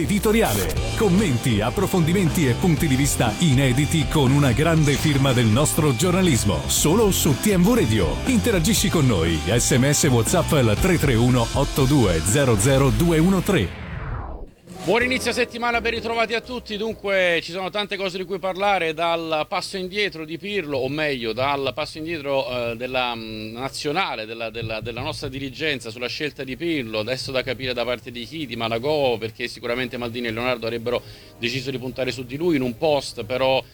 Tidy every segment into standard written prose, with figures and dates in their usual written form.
L'editoriale. Commenti, approfondimenti e punti di vista inediti con una grande firma del nostro giornalismo. Solo su TMV Radio. Interagisci con noi. SMS WhatsApp al 331 8200 213. Buon inizio settimana, ben ritrovati a tutti. Dunque ci sono tante cose di cui parlare, dal passo indietro di Pirlo, o meglio dal passo indietro della nazionale, della nostra dirigenza sulla scelta di Pirlo, adesso da capire da parte di chi, di Malagò, perché sicuramente Maldini e Leonardo avrebbero deciso di puntare su di lui in un post però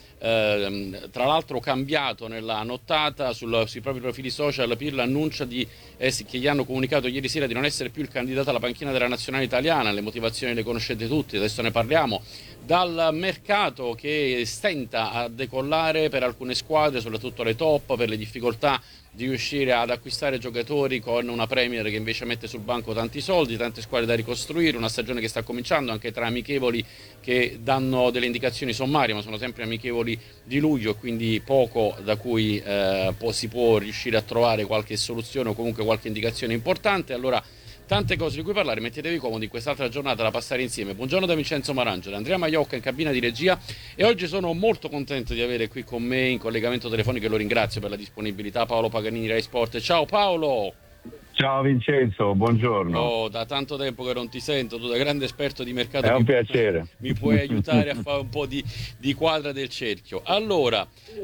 tra l'altro cambiato nella nottata sui propri profili social. Pirlo annuncia che gli hanno comunicato ieri sera di non essere più il candidato alla panchina della nazionale italiana. Le motivazioni le conoscete tutti, adesso ne parliamo. Dal mercato che stenta a decollare per alcune squadre, soprattutto le top, per le difficoltà di riuscire ad acquistare giocatori, con una Premier che invece mette sul banco tanti soldi, tante squadre da ricostruire, una stagione che sta cominciando anche tra amichevoli che danno delle indicazioni sommarie, ma sono sempre amichevoli di luglio, quindi poco da cui si può riuscire a trovare qualche soluzione o comunque qualche indicazione importante. Allora, tante cose di cui parlare, mettetevi comodi in quest'altra giornata da passare insieme. Buongiorno da Vincenzo Marangelo, Andrea Maiocca in cabina di regia, e oggi sono molto contento di avere qui con me in collegamento telefonico, e lo ringrazio per la disponibilità, Paolo Paganini, Rai Sport. Ciao Paolo! Ciao Vincenzo, buongiorno. Oh, da tanto tempo che non ti sento, tu da grande esperto di mercato è un piacere. Mi puoi aiutare a fare un po' di quadra del cerchio. Allora,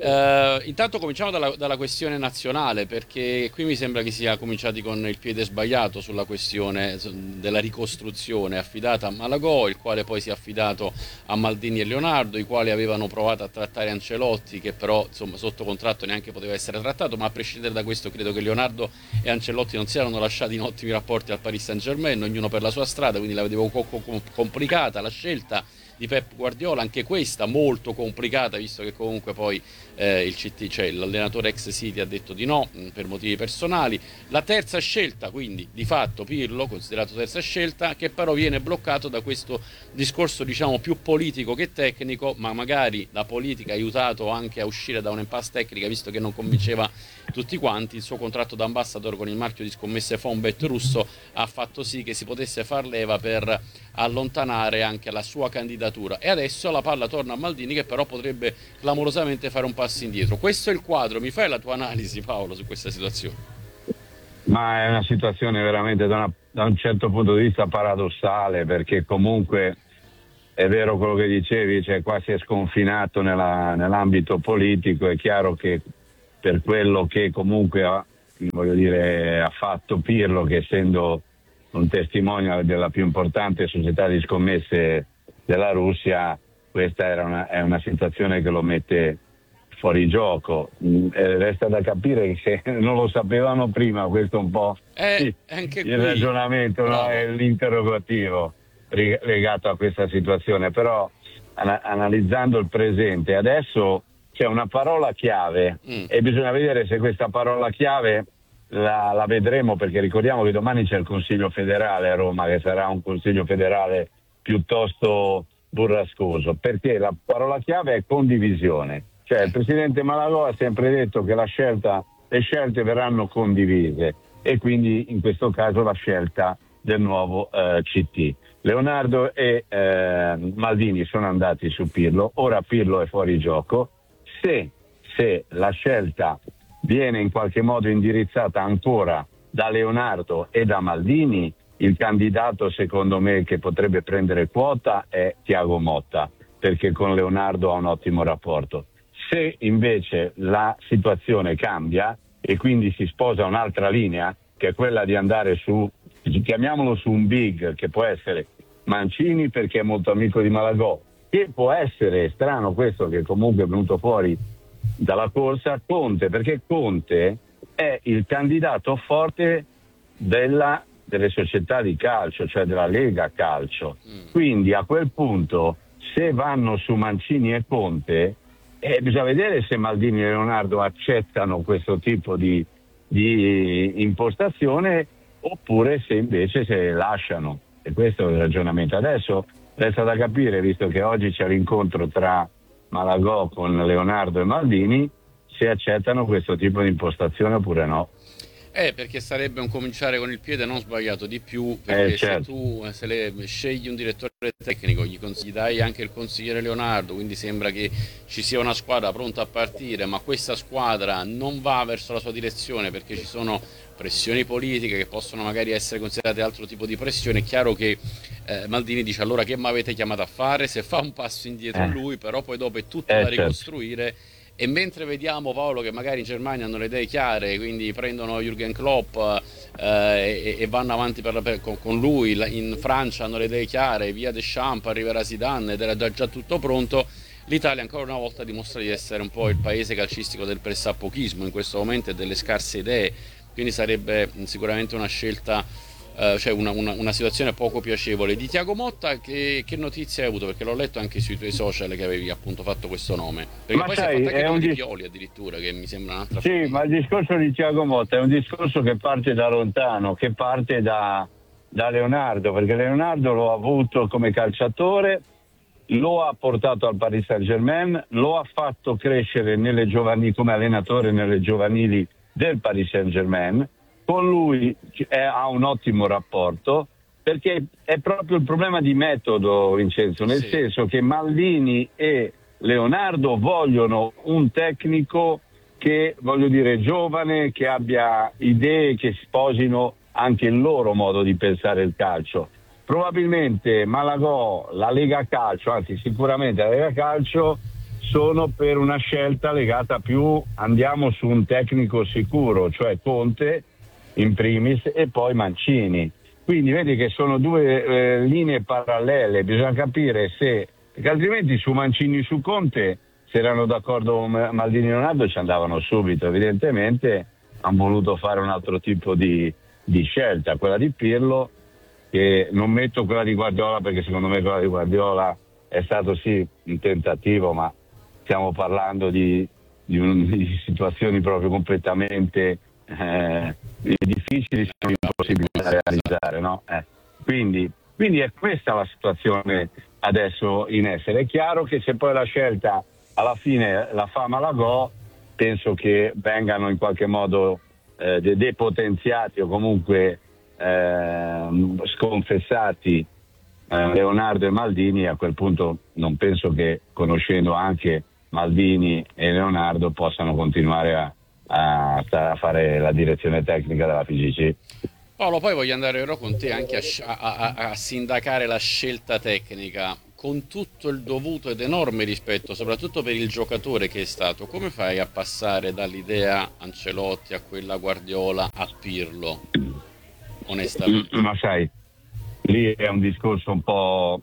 intanto cominciamo dalla questione nazionale, perché qui mi sembra che sia cominciati con il piede sbagliato sulla questione della ricostruzione affidata a Malagò, il quale poi si è affidato a Maldini e Leonardo, i quali avevano provato a trattare Ancelotti, che però insomma sotto contratto neanche poteva essere trattato, ma a prescindere da questo credo che Leonardo e Ancelotti non si erano lasciati in ottimi rapporti al Paris Saint-Germain, ognuno per la sua strada, quindi la vedevo complicata la scelta di Pep Guardiola, anche questa molto complicata, visto che comunque poi il CT, cioè l'allenatore ex City, ha detto di no per motivi personali. La terza scelta, quindi di fatto Pirlo, considerato terza scelta, che però viene bloccato da questo discorso diciamo più politico che tecnico, ma magari la politica ha aiutato anche a uscire da un'impasse tecnica, visto che non convinceva tutti quanti. Il suo contratto da ambassador con il marchio di scommesse Fonbet russo ha fatto sì che si potesse far leva per allontanare anche la sua candidatura, e adesso la palla torna a Maldini, che però potrebbe clamorosamente fare un passo indietro. Questo è il quadro. Mi fai la tua analisi, Paolo, su questa situazione? Ma è una situazione veramente da un certo punto di vista paradossale, perché comunque è vero quello che dicevi, cioè qua si è sconfinato nell'ambito politico. È chiaro che per quello che comunque ha fatto Pirlo, che essendo un testimonial della più importante società di scommesse della Russia, questa è una situazione che lo mette fuori gioco. Resta da capire che se non lo sapevano prima, questo è un po' anche il ragionamento, no? È l'interrogativo legato a questa situazione. Però analizzando il presente, adesso c'è una parola chiave e bisogna vedere se questa parola chiave la vedremo, perché ricordiamo che domani c'è il Consiglio federale a Roma, che sarà un Consiglio federale piuttosto burrascoso, perché la parola chiave è condivisione. Cioè il presidente Malagò ha sempre detto che le scelte verranno condivise, e quindi in questo caso la scelta del nuovo CT. Leonardo e Maldini sono andati su Pirlo, ora Pirlo è fuori gioco. Se la scelta viene in qualche modo indirizzata ancora da Leonardo e da Maldini, il candidato secondo me che potrebbe prendere quota è Thiago Motta, perché con Leonardo ha un ottimo rapporto. Se invece la situazione cambia e quindi si sposa un'altra linea, che è quella di andare chiamiamolo su un big, che può essere Mancini perché è molto amico di Malagò, che può essere, strano questo che comunque è venuto fuori dalla corsa, Conte, perché Conte è il candidato forte delle società di calcio, cioè della Lega Calcio. Quindi a quel punto, se vanno su Mancini e Conte, bisogna vedere se Maldini e Leonardo accettano questo tipo di impostazione, oppure se invece se lasciano. E questo è il ragionamento. Adesso resta da capire, visto che oggi c'è l'incontro tra Malagò con Leonardo e Maldini, se accettano questo tipo di impostazione oppure no. Perché sarebbe un cominciare con il piede non sbagliato di più, perché certo. se scegli un direttore tecnico, gli dai anche il consigliere Leonardo, quindi sembra che ci sia una squadra pronta a partire, ma questa squadra non va verso la sua direzione perché ci sono pressioni politiche che possono magari essere considerate altro tipo di pressione. È chiaro che Maldini dice: allora che mi avete chiamato a fare? Se fa un passo indietro lui, però poi dopo è tutto da Certo. ricostruire. E mentre vediamo, Paolo, che magari in Germania hanno le idee chiare, quindi prendono Jürgen Klopp e vanno avanti con lui, in Francia hanno le idee chiare, via Deschamps, arriverà Zidane ed era già tutto pronto, l'Italia ancora una volta dimostra di essere un po' il paese calcistico del pressappochismo in questo momento e delle scarse idee, quindi sarebbe sicuramente una scelta, cioè una situazione poco piacevole. Di Thiago Motta che notizie hai avuto? Perché l'ho letto anche sui tuoi social che avevi appunto fatto questo nome, perché Ma poi si è sai, fatto anche è quello un di Pioli addirittura, che mi sembra un'altra sì, follia. ma il discorso di Thiago Motta è un discorso che parte da lontano, che parte da Leonardo, perché Leonardo lo ha avuto come calciatore, lo ha portato al Paris Saint-Germain, lo ha fatto crescere nelle giovanili come allenatore nelle giovanili del Paris Saint-Germain. Con lui ha un ottimo rapporto, perché è proprio il problema di metodo, Vincenzo, nel senso che Maldini e Leonardo vogliono un tecnico che, voglio dire, giovane, che abbia idee che sposino anche il loro modo di pensare il calcio. Probabilmente Malagò, la Lega Calcio, anzi sicuramente la Lega Calcio, sono per una scelta legata più, andiamo su un tecnico sicuro, cioè Conte in primis e poi Mancini. Quindi vedi che sono due linee parallele, bisogna capire se, perché altrimenti su Mancini e su Conte, se erano d'accordo Maldini e Leonardo, ci andavano subito. Evidentemente hanno voluto fare un altro tipo di scelta, quella di Pirlo, che non metto quella di Guardiola perché secondo me quella di Guardiola è stato sì un tentativo, ma stiamo parlando di situazioni proprio completamente difficili, sono impossibili da realizzare, no? Quindi è questa la situazione adesso in essere. È chiaro che se poi la scelta alla fine la fa Malagò, penso che vengano in qualche modo depotenziati o comunque sconfessati Leonardo e Maldini. A quel punto non penso che, conoscendo anche Maldini e Leonardo, possano continuare a fare la direzione tecnica della FIGC. Paolo, poi voglio andare però con te anche a sindacare la scelta tecnica, con tutto il dovuto ed enorme rispetto, soprattutto per il giocatore che è stato. Come fai a passare dall'idea Ancelotti a quella Guardiola a Pirlo, onestamente? Ma sai, lì è un discorso un po',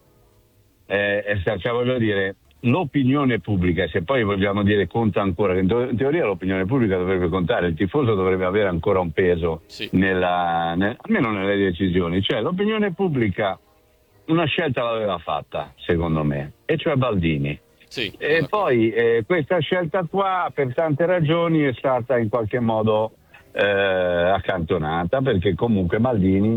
cioè voglio dire, l'opinione pubblica, se poi vogliamo dire conta ancora, in teoria l'opinione pubblica dovrebbe contare, il tifoso dovrebbe avere ancora un peso, sì, almeno nelle decisioni, cioè l'opinione pubblica una scelta l'aveva fatta, secondo me, e cioè Baldini. Sì, E poi questa scelta qua per tante ragioni è stata in qualche modo accantonata, perché comunque Baldini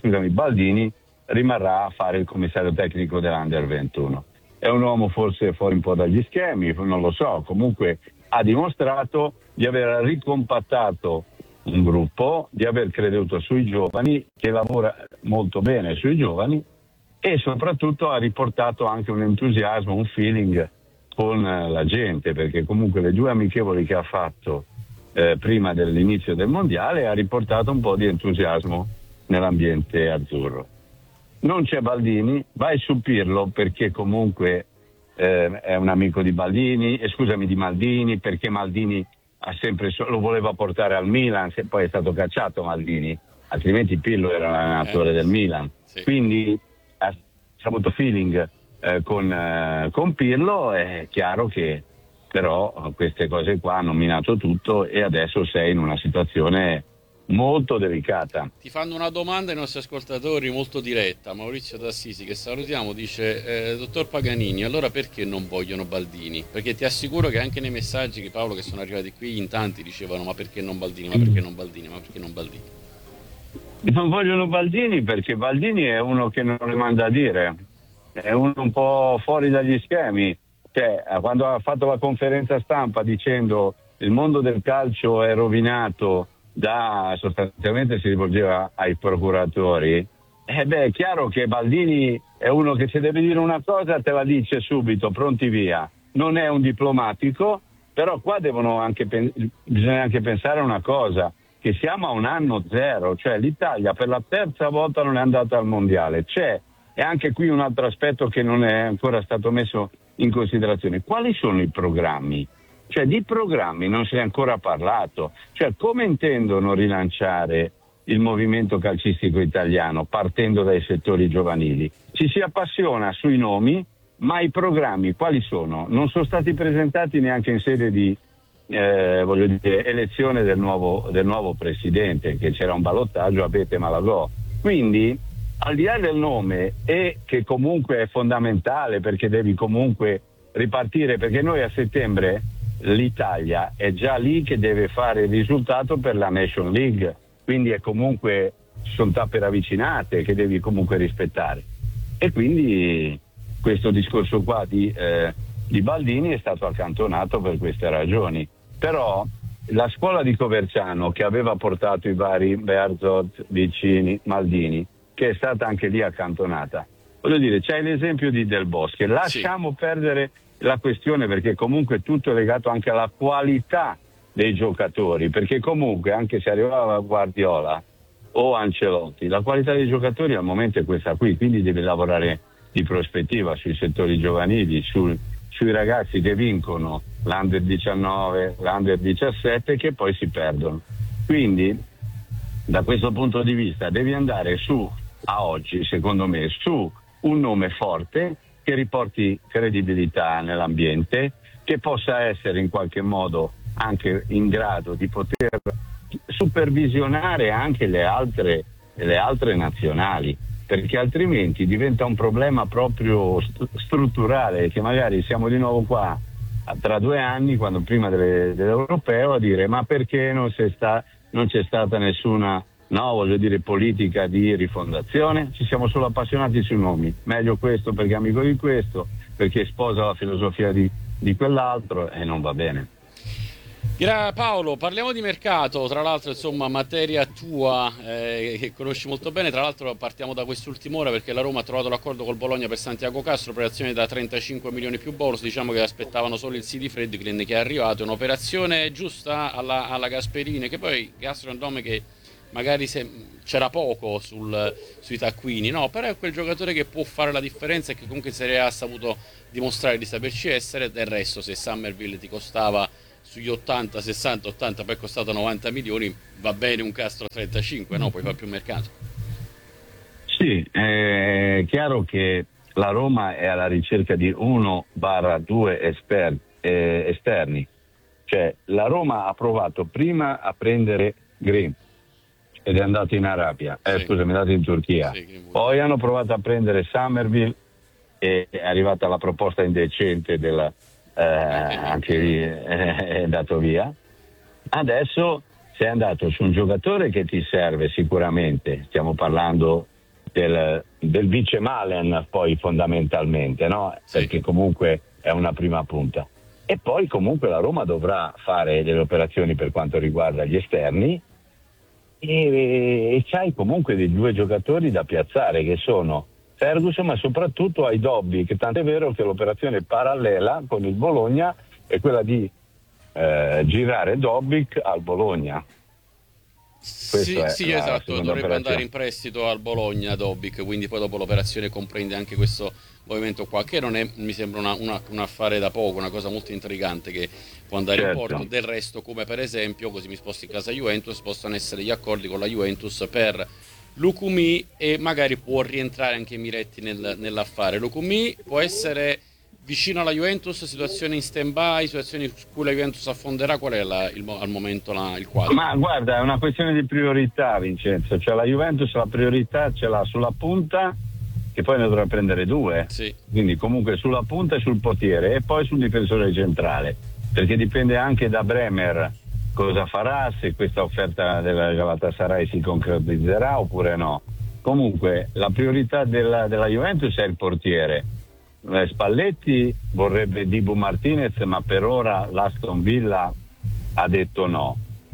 rimarrà a fare il commissario tecnico dell'Under 21. È un uomo forse fuori un po' dagli schemi, non lo so, comunque ha dimostrato di aver ricompattato un gruppo, di aver creduto sui giovani, che lavora molto bene sui giovani, e soprattutto ha riportato anche un entusiasmo, un feeling con la gente, perché comunque le due amichevoli che ha fatto prima dell'inizio del mondiale ha riportato un po' di entusiasmo nell'ambiente azzurro. Non c'è Baldini, vai su Pirlo perché comunque è un amico di Baldini, di Maldini, perché Maldini ha sempre lo voleva portare al Milan, se poi è stato cacciato Maldini, altrimenti Pirlo era l'allenatore del Milan. sì. Quindi ha avuto feeling con Pirlo. È chiaro che però queste cose qua hanno minato tutto e adesso sei in una situazione molto delicata. Ti fanno una domanda i nostri ascoltatori molto diretta. Maurizio D'Assisi, che salutiamo, dice: dottor Paganini, allora perché non vogliono Baldini? Perché ti assicuro che anche nei messaggi che Paolo che sono arrivati qui in tanti dicevano: ma perché non Baldini, ma perché non Baldini, ma perché non Baldini? Non vogliono Baldini perché Baldini è uno che non le manda a dire, è uno un po' fuori dagli schemi. Cioè, quando ha fatto la conferenza stampa dicendo il mondo del calcio è rovinato, sostanzialmente si rivolgeva ai procuratori, è chiaro che Baldini è uno che se deve dire una cosa te la dice subito, pronti via. Non è un diplomatico, però qua bisogna anche pensare a una cosa, che siamo a un anno zero, cioè l'Italia per la terza volta non è andata al mondiale. E anche qui un altro aspetto che non è ancora stato messo in considerazione. Quali sono i programmi? Cioè di programmi non si è ancora parlato. Cioè come intendono rilanciare il movimento calcistico italiano partendo dai settori giovanili? Ci si appassiona sui nomi, ma i programmi quali sono? Non sono stati presentati neanche in sede di elezione del nuovo presidente, che c'era un ballottaggio a Bete Malagò. Quindi al di là del nome, e che comunque è fondamentale perché devi comunque ripartire, perché noi a settembre l'Italia è già lì che deve fare il risultato per la Nation League, quindi è comunque, sono tappe ravvicinate che devi comunque rispettare, e quindi questo discorso qua di Baldini è stato accantonato per queste ragioni. Però la scuola di Coverciano, che aveva portato i vari Bearzot, Vicini, Maldini, che è stata anche lì accantonata, voglio dire, c'è l'esempio di Del Bosque, lasciamo perdere la questione, perché comunque tutto è legato anche alla qualità dei giocatori, perché comunque anche se arrivava Guardiola o Ancelotti, la qualità dei giocatori al momento è questa qui, quindi deve lavorare di prospettiva sui settori giovanili, sui ragazzi che vincono l'Under 19, l'Under 17, che poi si perdono. Quindi da questo punto di vista devi andare a oggi, secondo me, su un nome forte che riporti credibilità nell'ambiente, che possa essere in qualche modo anche in grado di poter supervisionare anche le altre nazionali, perché altrimenti diventa un problema proprio strutturale, che magari siamo di nuovo qua tra 2 anni, quando prima dell'Europeo, a dire ma perché non c'è stata nessuna politica di rifondazione, ci siamo solo appassionati sui nomi, meglio questo perché è amico di questo, perché sposa la filosofia di quell'altro, e non va bene. Paolo, parliamo di mercato, tra l'altro insomma materia tua che conosci molto bene. Tra l'altro partiamo da quest'ultima ora, perché la Roma ha trovato l'accordo col Bologna per Santiago Castro, operazione da 35 milioni più bonus. Diciamo che aspettavano solo il sì di Friedkin, che è arrivato. Un'operazione giusta alla Gasperini, che poi Castro è un nome che magari c'era poco sui taccuini, no? Però è quel giocatore che può fare la differenza e che comunque Serie A ha saputo dimostrare di saperci essere. Del resto, se Summerville ti costava sugli 80, 60, 80, poi è costato 90 milioni, va bene un Castro 35, no? Poi fa più mercato. Sì, è chiaro che la Roma è alla ricerca di 1/2 esterni. Cioè la Roma ha provato prima a prendere Green ed è andato in Arabia, è andato in Turchia. Poi hanno provato a prendere Summerville e è arrivata la proposta indecente anche lì è andato via. Adesso sei andato su un giocatore che ti serve sicuramente, stiamo parlando del vice Malen, poi fondamentalmente, no? Perché comunque è una prima punta, e poi comunque la Roma dovrà fare delle operazioni per quanto riguarda gli esterni, e c'hai comunque dei 2 giocatori da piazzare, che sono Ferguson, ma soprattutto ai Dobby, che tant'è vero che l'operazione parallela con il Bologna è quella di girare Dobbik al Bologna. Sì, esatto, dovrebbe andare in prestito al Bologna Dobbik, quindi poi dopo l'operazione comprende anche questo movimento qua, che non è, mi sembra un affare da poco, una cosa molto intrigante che può andare in porto. Del resto, come per esempio, così mi sposto in casa Juventus, possono essere gli accordi con la Juventus per Lukumi, e magari può rientrare anche Miretti nell'affare. Lukumi può essere vicino alla Juventus, situazione in stand-by, situazioni su cui la Juventus affonderà. Qual è al momento il quadro? Ma guarda, è una questione di priorità, Vincenzo, cioè la Juventus la priorità ce l'ha sulla punta, che poi ne dovrà prendere 2, quindi comunque sulla punta e sul portiere, e poi sul difensore centrale, perché dipende anche da Bremer cosa farà, se questa offerta della Galatasaray si concretizzerà oppure no. Comunque la priorità della Juventus è il portiere. Spalletti vorrebbe Dibu Martinez, ma per ora l'Aston Villa ha detto no.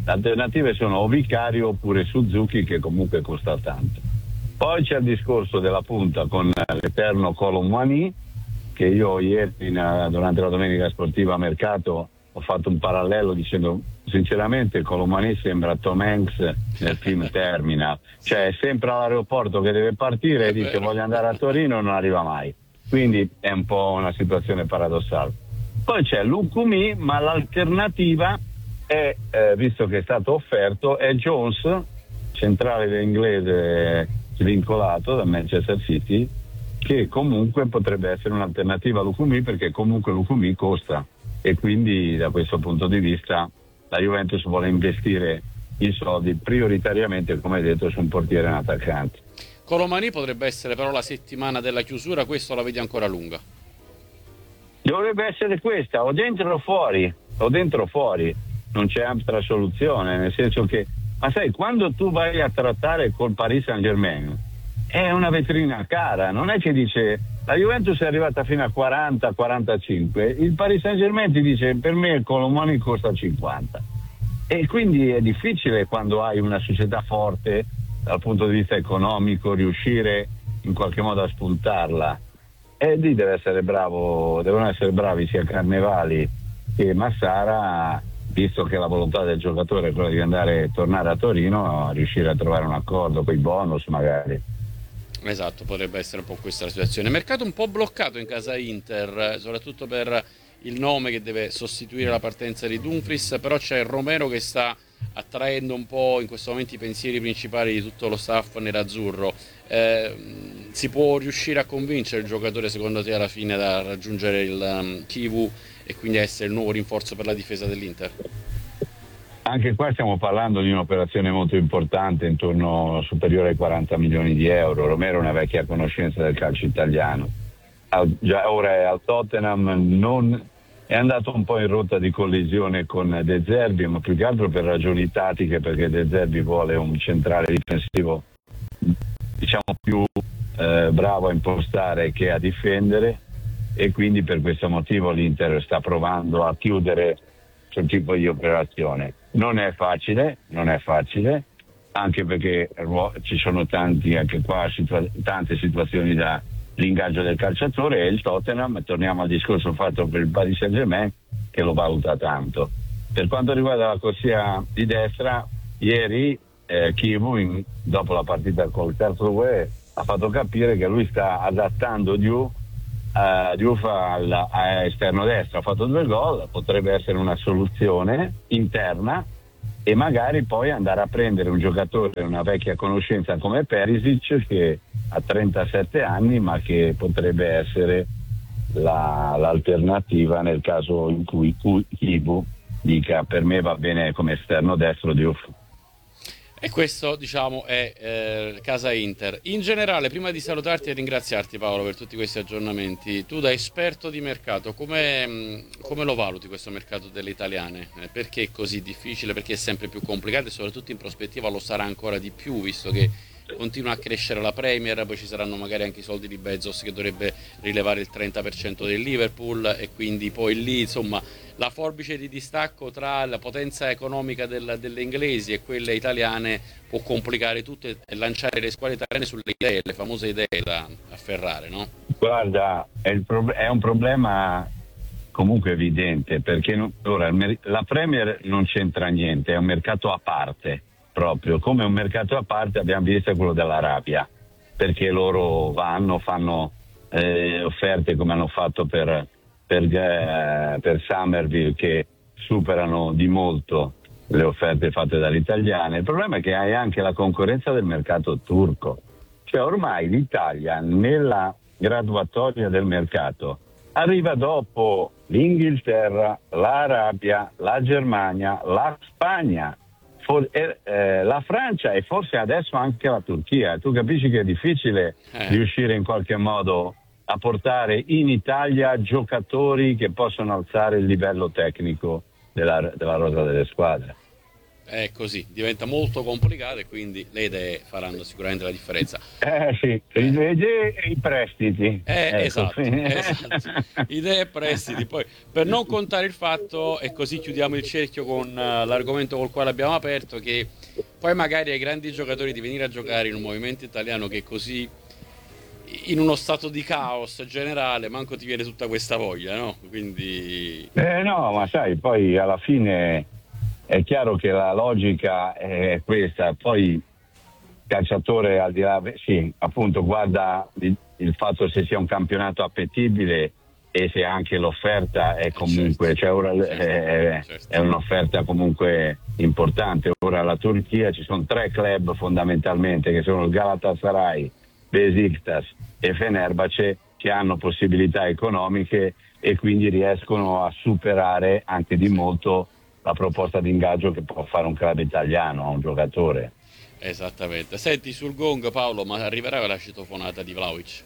Le alternative sono o Vicario oppure Suzuki, che comunque costa tanto. Poi c'è il discorso della punta con l'eterno Colomwani, che io ieri durante la domenica sportiva a mercato ho fatto un parallelo dicendo sinceramente Colomwani sembra Tom Hanks nel film Terminal, cioè è sempre all'aeroporto che deve partire e dice voglio andare a Torino e non arriva mai, quindi è un po' una situazione paradossale. Poi c'è Lukumi, ma l'alternativa è, visto che è stato offerto, è Jones, centrale inglese svincolato da Manchester City, che comunque potrebbe essere un'alternativa a Lukumi, perché comunque Lukumi costa e quindi da questo punto di vista la Juventus vuole investire i soldi prioritariamente, come detto, su un portiere e un attaccante. Colomani potrebbe essere però la settimana della chiusura, questo la vedi ancora lunga? Dovrebbe essere questa, o dentro o fuori, non c'è altra soluzione, nel senso che, ma sai, quando tu vai a trattare col Paris Saint-Germain è una vetrina cara, non è che dice la Juventus è arrivata fino a 40-45, il Paris Saint-Germain ti dice per me il Colomani costa 50, e quindi è difficile quando hai una società forte dal punto di vista economico riuscire in qualche modo a spuntarla, e lì deve essere bravo, devono essere bravi sia Carnevali che Massara, visto che la volontà del giocatore è quella di tornare a Torino, a riuscire a trovare un accordo con i bonus magari. Esatto, potrebbe essere un po' questa la situazione. Mercato un po' bloccato in casa Inter, soprattutto per il nome che deve sostituire la partenza di Dumfries, però c'è Romero che sta attraendo un po' in questo momento i pensieri principali di tutto lo staff nerazzurro. Si può riuscire a convincere il giocatore, secondo te, alla fine da raggiungere il Kivu e quindi essere il nuovo rinforzo per la difesa dell'Inter? Anche qua stiamo parlando di un'operazione molto importante, intorno superiore ai 40 milioni di euro. Romero è una vecchia conoscenza del calcio italiano, già ora è al Tottenham, è andato un po' in rotta di collisione con De Zerbi, ma più che altro per ragioni tattiche, perché De Zerbi vuole un centrale difensivo diciamo più bravo a impostare che a difendere, e quindi per questo motivo l'Inter sta provando a chiudere quel tipo di operazione. Non è facile, anche perché ci sono anche qua tante situazioni da l'ingaggio del calciatore, e il Tottenham, torniamo al discorso fatto per il Paris Saint-Germain, che lo valuta tanto. Per quanto riguarda la corsia di destra, ieri Kivu, dopo la partita col terzo UE, ha fatto capire che lui sta adattando Diouf a esterno destro, ha fatto 2 gol, potrebbe essere una soluzione interna, e magari poi andare a prendere un giocatore, una vecchia conoscenza come Perisic, che ha 37 anni ma che potrebbe essere l'alternativa nel caso in cui Kivu dica per me va bene come esterno destro Diouf. E questo, diciamo, è casa Inter. In generale, prima di salutarti e ringraziarti, Paolo, per tutti questi aggiornamenti, tu da esperto di mercato, come lo valuti questo mercato delle italiane? Perché è così difficile? Perché è sempre più complicato e soprattutto in prospettiva lo sarà ancora di più, visto che continua a crescere la Premier, poi ci saranno magari anche i soldi di Bezos che dovrebbe rilevare il 30% del Liverpool, e quindi poi lì, insomma, la forbice di distacco tra la potenza economica delle inglesi e quelle italiane può complicare tutto e lanciare le squadre italiane sulle idee, le famose idee da afferrare, no? Guarda, è un problema comunque evidente, perché ora la Premier non c'entra niente, è un mercato a parte, proprio come un mercato a parte abbiamo visto quello dell'Arabia, perché loro fanno offerte come hanno fatto per Summerville, che superano di molto le offerte fatte dalle italiane. Il problema è che hai anche la concorrenza del mercato turco, cioè ormai l'Italia nella graduatoria del mercato arriva dopo l'Inghilterra, l'Arabia, la Germania, la Spagna, la Francia e forse adesso anche la Turchia. Tu capisci che è difficile riuscire in qualche modo a portare in Italia giocatori che possono alzare il livello tecnico della rosa delle squadre. È così, diventa molto complicato e quindi le idee faranno sicuramente la differenza. Sì, le idee e i prestiti. Esatto. Idee e prestiti. Poi, per non contare il fatto, e così chiudiamo il cerchio con l'argomento col quale abbiamo aperto, che poi magari ai grandi giocatori di venire a giocare in un movimento italiano che è così in uno stato di caos generale, manco ti viene tutta questa voglia, no? Quindi... No, ma sai, poi alla fine è chiaro che la logica è questa, poi il calciatore al di là, sì, appunto guarda il fatto se sia un campionato appetibile e se anche l'offerta è comunque, cioè ora è un'offerta comunque importante. Ora alla Turchia ci sono 3 club fondamentalmente che sono il Galatasaray, Besiktas e Fenerbahce, che hanno possibilità economiche e quindi riescono a superare anche di molto la proposta di ingaggio che può fare un club italiano a un giocatore. Esattamente. Senti, sul gong, Paolo, ma arriverà la citofonata di Vlahovic?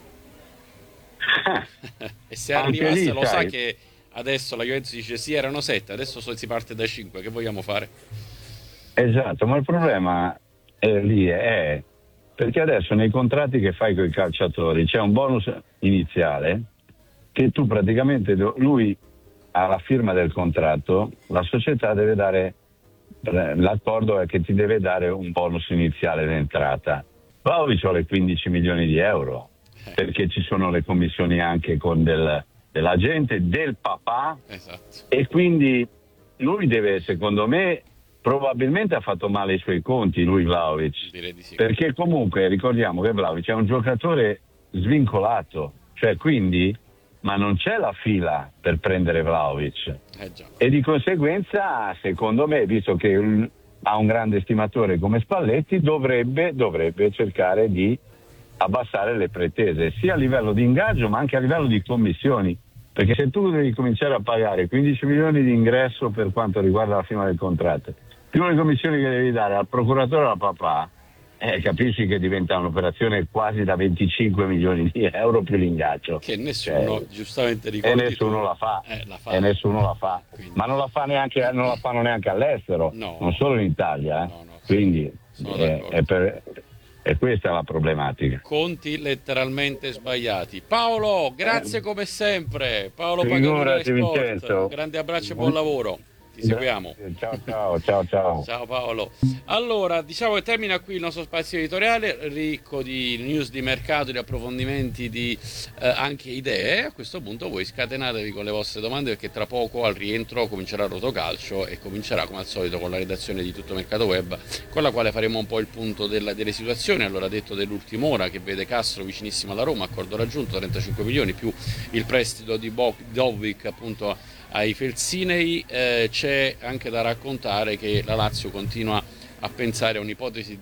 E se arrivasse, lì, lo sai, sa che adesso la Juventus dice sì, erano 7, adesso si parte da 5, che vogliamo fare? Esatto, ma il problema lì è perché adesso nei contratti che fai con i calciatori c'è un bonus iniziale che tu praticamente, lui alla firma del contratto, la società deve dare, l'accordo è che ti deve dare un bonus iniziale d'entrata. Vlahovic vuole 15 milioni di euro, perché ci sono le commissioni anche con dell'agente, del papà, esatto. E quindi lui deve, secondo me, probabilmente ha fatto male i suoi conti, lui Vlahovic, direi di sì. Perché comunque ricordiamo che Vlahovic è un giocatore svincolato, cioè quindi, ma non c'è la fila per prendere Vlahovic, e di conseguenza secondo me, visto che ha un grande stimatore come Spalletti, dovrebbe cercare di abbassare le pretese sia a livello di ingaggio ma anche a livello di commissioni, perché se tu devi cominciare a pagare 15 milioni di ingresso per quanto riguarda la firma del contratto più le commissioni che devi dare al procuratore e al papà, capisci che diventa un'operazione quasi da 25 milioni di euro più l'ingaggio. Che nessuno, giustamente ricordi. E nessuno la fa. E nessuno la fa. Quindi. Ma non la fanno neanche all'estero, no, non solo in Italia. No, quindi è questa la problematica. Conti letteralmente sbagliati. Paolo, grazie come sempre. Paolo Paganini Sport. Grande abbraccio e buon lavoro. Ti seguiamo. Ciao. Ciao Paolo. Allora, diciamo che termina qui il nostro spazio editoriale, ricco di news di mercato, di approfondimenti, di anche idee. A questo punto voi scatenatevi con le vostre domande, perché tra poco al rientro comincerà Rotocalcio e comincerà come al solito con la redazione di Tutto Mercato Web, con la quale faremo un po' il punto delle situazioni. Allora, detto dell'ultima ora, che vede Castro vicinissimo alla Roma, accordo raggiunto, 35 milioni più il prestito di Dovvik appunto ai Felsinei. C'è anche da raccontare che la Lazio continua a pensare a un'ipotesi